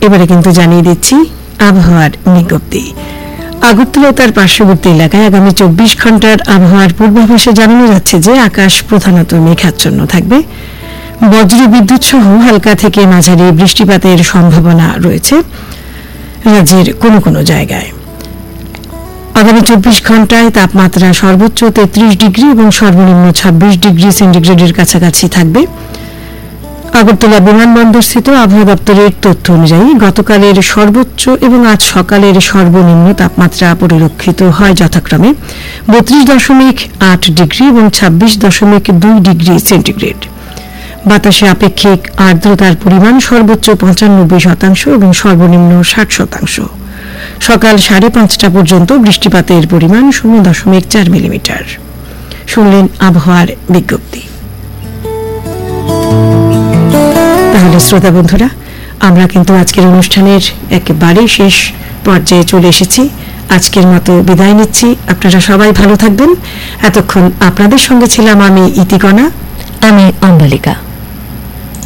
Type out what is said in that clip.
এবারে কিন্তু জানিয়ে দিচ্ছি আবহাওয়ার বিজ্ঞপ্তি। আগরতলা তার পার্শ্ববর্তী এলাকায় আগামী 24 ঘন্টার আবহাওয়ার পূর্বাভাসে জানানো যাচ্ছে যে আকাশ প্রধানত মেঘাচ্ছন্ন থাকবে। বজ্র বিদ্যুৎ সহ হালকা থেকে মাঝারি বৃষ্টিপাতের সম্ভাবনা রয়েছে রাজ্যের কোনো কোনো জায়গায়। আগামী 24 ঘন্টায় তাপমাত্রা সর্বোচ্চ 33 ডিগ্রি এবং সর্বনিম্ন 26 ডিগ্রি সেন্টিগ্রেডের কাছাকাছি থাকবে। আগরতলা বিমানবন্দরস্থিত আবহাওয়া দপ্তরের তথ্য অনুযায়ী গতকালের সর্বোচ্চ এবং আজ সকালের সর্বনিম্ন তাপমাত্রা পরিলক্ষিত হয় যথাক্রমে 32.8 ডিগ্রি এবং 26.2 ডিগ্রি সেন্টিগ্রেড। বাতাসে আপেক্ষিক আর্দ্রতার পরিমাণ সর্বোচ্চ 95% এবং সর্বনিম্ন 60%। সকাল 5:30 পর্যন্ত বৃষ্টিপাতের পরিমাণ 0.4 মিলিমিটার। শুনলেন আবহাওয়ার বিজ্ঞপ্তি। তাহলে শ্রোতা বন্ধুরা, আমরা কিন্তু আজকের অনুষ্ঠানের একেবারে শেষ পর্যায়ে চলে এসেছি। আজকের মতো বিদায় নিচ্ছি। আপনারা সবাই ভালো থাকবেন। এতক্ষণ আপনাদের সঙ্গে ছিলাম আমি ইতিকণা, আমি অম্বালিকা।